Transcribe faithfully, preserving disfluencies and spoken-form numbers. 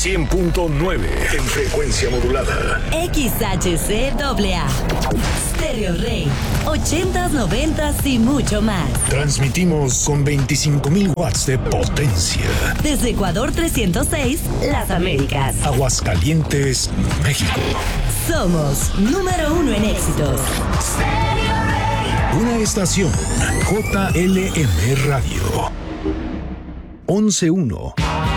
cien punto nueve en frecuencia modulada. X H C A A. Stereo Rey. ochentas, noventas y mucho más. Transmitimos con veinticinco mil watts de potencia. Desde Ecuador trescientos seis, Las Américas. Aguascalientes, México. Somos número uno en éxitos. Una estación J L M Radio. once uno.